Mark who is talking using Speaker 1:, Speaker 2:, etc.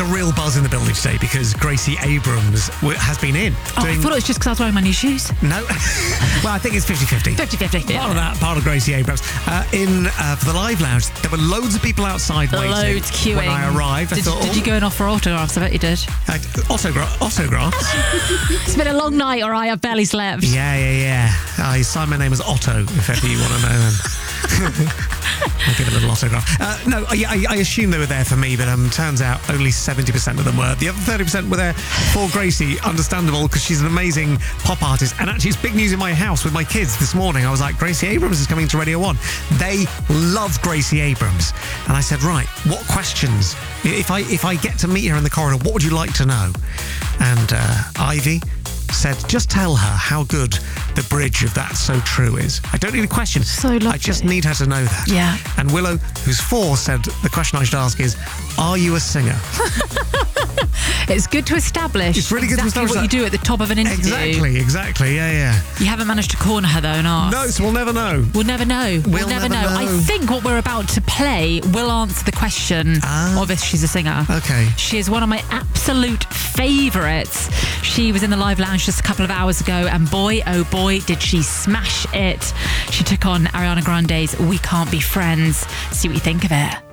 Speaker 1: a real buzz in the building today because Gracie Abrams has been in.
Speaker 2: I thought it was just because I was wearing my new shoes.
Speaker 1: No. Well, I think it's 50-50.
Speaker 2: 50-50.
Speaker 1: Part of that, part of Gracie Abrams. For the live lounge, there were loads of people outside waiting.
Speaker 2: Loads queuing.
Speaker 1: When I arrived.
Speaker 2: Did you go and offer autographs? I bet you did.
Speaker 1: Autographs?
Speaker 2: It's been a long night, or I've barely slept.
Speaker 1: Yeah. I signed my name as Otto, if ever you want to know then. I'll give a little autograph. I assume they were there for me, but turns out only 70% of them were. The other 30% were there for Gracie. Understandable, because she's an amazing pop artist. And actually, it's big news in my house with my kids this morning. I was like, Gracie Abrams is coming to Radio 1. They love Gracie Abrams. And I said, right, what questions? If I get to meet her in the corridor, what would you like to know? And Ivy said, just tell her how good the bridge of That's So True is. I don't need a question.
Speaker 2: So lovely.
Speaker 1: I just need her to know that.
Speaker 2: Yeah.
Speaker 1: And Willow, who's 4, said the question I should ask is, are you a singer?
Speaker 2: It's good to establish
Speaker 1: It's really good to establish
Speaker 2: what you do at the top of an interview.
Speaker 1: Exactly. Yeah.
Speaker 2: You haven't managed to corner her though and ask.
Speaker 1: No, so we'll never know.
Speaker 2: We'll never know. We'll never know. I think what we're about to play will answer the question of if she's a singer.
Speaker 1: Okay.
Speaker 2: She is one of my absolute favourites. She was in the live lounge just a couple of hours ago, and boy, oh boy, did she smash it. She took on Ariana Grande's We Can't Be Friends. See what you think of it.